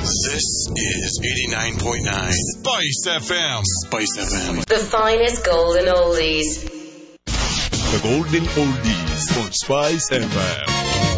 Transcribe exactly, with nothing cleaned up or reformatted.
This is eighty-nine point nine Spice F M. Spice F M. The finest golden oldies. The Golden Oldies on Spice F M.